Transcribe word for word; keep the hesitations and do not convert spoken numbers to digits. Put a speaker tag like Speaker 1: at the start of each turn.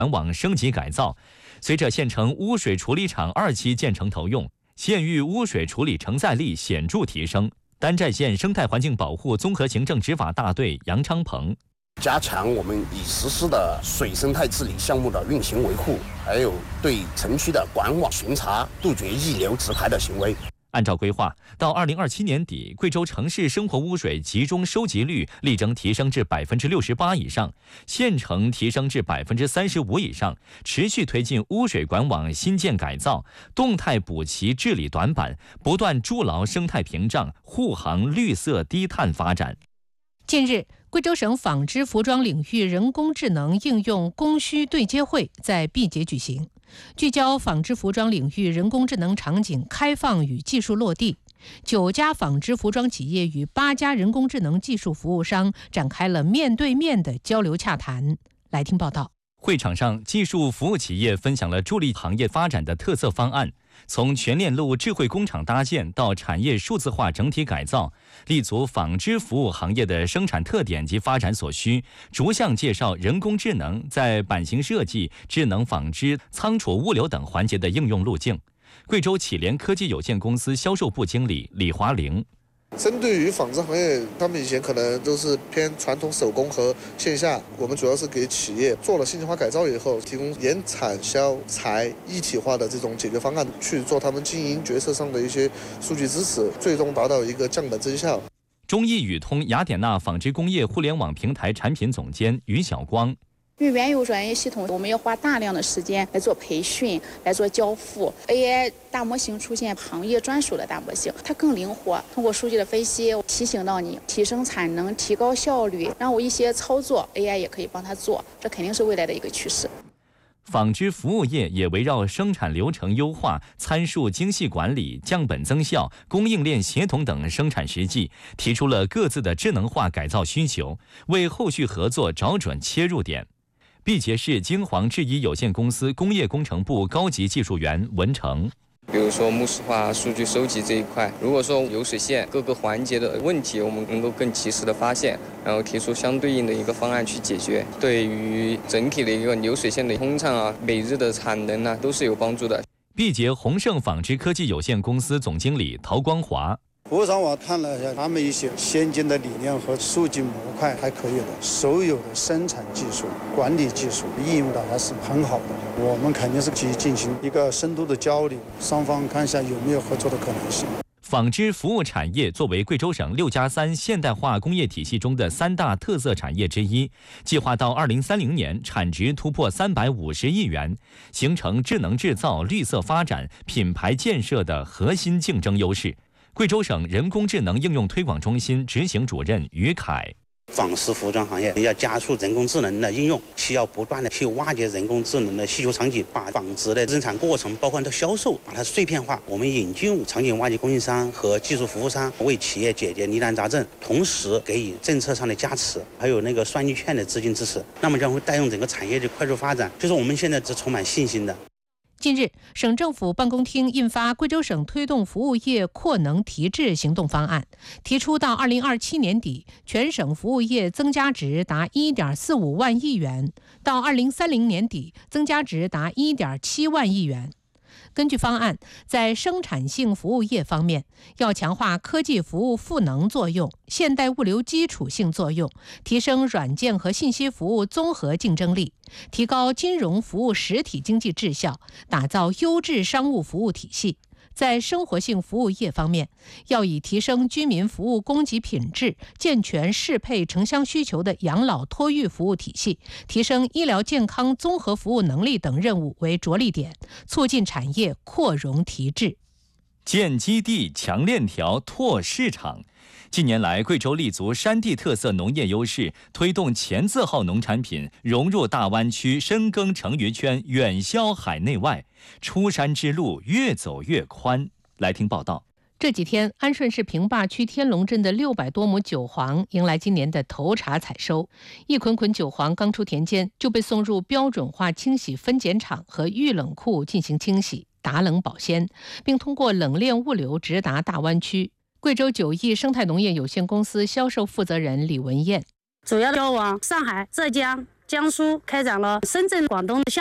Speaker 1: 管网升级改造。随着县城污水处理厂二期建成投用，县域污水处理承载力显著提升。丹寨县生态环境保护综合行政执法大队杨昌鹏。
Speaker 2: 加强我们已实施的水生态治理项目的运行维护，还有对城区的管网巡查，杜绝溢流直排的行为。
Speaker 1: 按照规划，到二零二七年底，贵州城市生活污水集中收集率力争提升至百分之六十八以上，县城提升至百分之三十五以上，持续推进污水管网新建改造，动态补齐治理短板，不断筑牢生态屏障，护航绿色低碳发展。
Speaker 3: 近日，贵州省纺织服装领域人工智能应用供需对接会在毕节举行，聚焦纺织服装领域人工智能场景开放与技术落地。九家纺织服装企业与八家人工智能技术服务商展开了面对面的交流洽谈。来听报道。
Speaker 1: 会场上，技术服务企业分享了助力行业发展的特色方案，从全链路智慧工厂搭建到产业数字化整体改造，立足纺织服务行业的生产特点及发展所需，逐项介绍人工智能在版型设计、智能纺织、仓储物流等环节的应用路径。贵州启联科技有限公司销售部经理李华玲。
Speaker 4: 针对于纺织行业，他们以前可能都是偏传统手工和线下，我们主要是给企业做了信息化改造以后，提供研产销财一体化的这种解决方案，去做他们经营决策上的一些数据支持，最终达到一个降本增效。
Speaker 1: 中易宇通雅典娜纺织工业互联网平台产品总监于晓光。
Speaker 5: 因为原有专业系统，我们要花大量的时间来做培训，来做交付。A I 大模型出现行业专属的大模型，它更灵活，通过数据的分析提醒到你，提升产能，提高效率，然后一些操作 A I 也可以帮它做，这肯定是未来的一个趋势。
Speaker 1: 纺织服务业也围绕生产流程优化、参数精细管理、降本增效、供应链协同等生产实际，提出了各自的智能化改造需求，为后续合作找准切入点。毕节市金黄制衣有限公司工业工程部高级技术员文成。
Speaker 6: 比如说目视化数据收集这一块，如果说流水线各个环节的问题，我们能够更及时的发现，然后提出相对应的一个方案去解决，对于整体的一个流水线的通畅啊、每日的产能啊，都是有帮助的。
Speaker 1: 毕节宏盛纺织科技有限公司总经理陶光华。
Speaker 7: 服务商我看了一下，他们一些先进的理念和数据模块还可以的，所有的生产技术、管理技术应用的还是很好的。我们肯定是去进行一个深度的交流，双方看一下有没有合作的可能性。
Speaker 1: 纺织服务产业作为贵州省六加三现代化工业体系中的三大特色产业之一，计划到二零三零年产值突破三百五十亿元，形成智能制造、绿色发展、品牌建设的核心竞争优势。贵州省人工智能应用推广中心执行主任于凯。
Speaker 8: 纺织服装行业要加速人工智能的应用，需要不断的去挖掘人工智能的需求场景，把纺织的生产过程包括它销售把它碎片化。我们引进场景挖掘供应商和技术服务商，为企业解决疑难杂症，同时给予政策上的加持，还有那个双逆券的资金支持，那么将会带动整个产业的快速发展，就是我们现在是充满信心的。
Speaker 3: 近日，省政府办公厅印发《贵州省推动服务业扩能提质行动方案》，提出到二零二七年底，全省服务业增加值达一点四五万亿元，到二零三零年底，增加值达一点七万亿元。根据方案，在生产性服务业方面，要强化科技服务赋能作用、现代物流基础性作用，提升软件和信息服务综合竞争力，提高金融服务实体经济质效，打造优质商务服务体系。在生活性服务业方面，要以提升居民服务供给品质、健全适配城乡需求的养老托育服务体系，提升医疗健康综合服务能力等任务为着力点，促进产业扩容提质。
Speaker 1: 建基地、强链条、拓市场。近年来，贵州立足山地特色农业优势，推动前字号农产品融入大湾区深耕成渝圈，远销海内外，出山之路越走越宽。来听报道。
Speaker 3: 这几天，安顺市平坝区天龙镇的六百多亩韭黄迎来今年的头茬采收，一捆捆韭黄刚出田间，就被送入标准化清洗分拣厂和预冷库进行清洗、打冷保鲜，并通过冷链物流直达大湾区。贵州九亿生态农业有限公司销售负责人李文艳：
Speaker 9: 主要销往上海、浙江、 江苏开展了深圳、广东的项